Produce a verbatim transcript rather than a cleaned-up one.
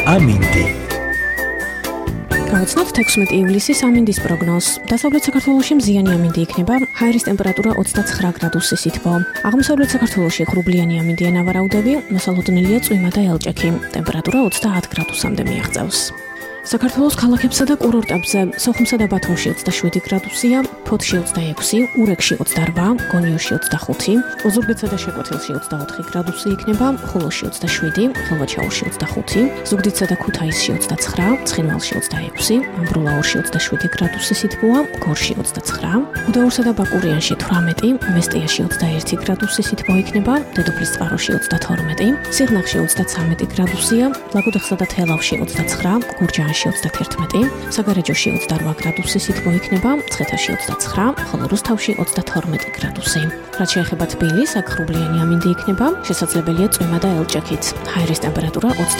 ამინდი. გავაცნოთ თექვსმეტი ივლისის ამინდის პროგნოზს. დასავლეთ საქართველოში მზიანი ამინდი იქნება, ჰაერის ტემპერატურა ოცდაცხრა გრადუსის სითბო. აღმოსავლეთ საქართველოში ღრუბლიანი ამინდია ნავარაუდები, მოსალოდნელია წვიმა და ელჭექი. ტემპერატურა ოცდაათ გრადუსამდე მიაღწევს. საქართველოს ქალაქებსა და კურორტებზე სოხუმსა და ბათუმში ოცდაშვიდი გრადუსია, ფოთში ოცდაექვსი, ურეკში ოცდარვა, გონიოში ოცდახუთი, ოზურგეთსა და შეკვეთილში ოცდაოთხი გრადუსი იქნება, ხულოში ოცდაშვიდი, ხილვაჩაურში ოცდახუთი, ზუგდიდსა და ქუთაისში ოცდაცხრა, ცხინვალში ოცდაექვსი, ამბროლაურში ოცდაშვიდი გრადუსი სითბოა, გორში ოცდაცხრა, გუდაურსა და ბაკურიანში თვრამეტი, მესტიაში ოცდაერთი გრადუსი სითბო იქნება, დედოფლის წყაროში ოცდათორმეტი, სიღნაღში ოცდაცამეტი გრადუსია, ლაგოდეხსა და თელავში ოცდაცხრა, გურჯაანში ოცდათერთმეტი, საგარეჯოში ოცდარვა გრადუსი სითბო იქნება, მცხეთაში ოცდაცხრა, ხოლო რუსთავში ოცდათორმეტი გრადუსი. რაც შეეხება თბილისს, აქ ღრუბლიანი ამინდი იქნება, შესაძლებელია წვიმა და ელჭექით. ჰაერის ტემპერატურა